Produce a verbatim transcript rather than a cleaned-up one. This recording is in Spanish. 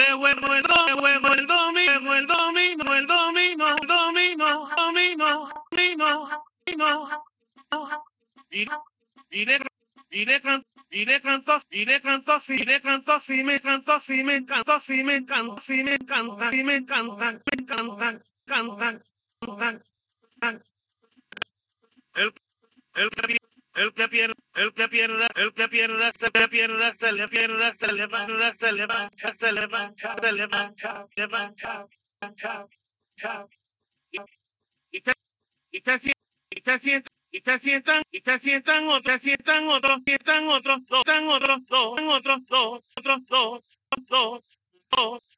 juego el do, juego el domingo, el domingo, el domingo, domingo, domingo, domingo, domingo. Y, y de, y de can, y de canto, y de canto, y de canto, si me canto, si me canto, si me canto, si me canta, si me encanta, me encanta, canta, canta, canta. El, el que el que pierde, el que pierda, el que pierda, el que pierda, se le pierda, se le va, se le va, se le va, se le va, se va, y te, y te sientan, y te sientan, y te sientan, y te sientan otros, sientan otros, sientan otros, dos, sientan otros, dos, otros, dos, otros, dos, dos, dos.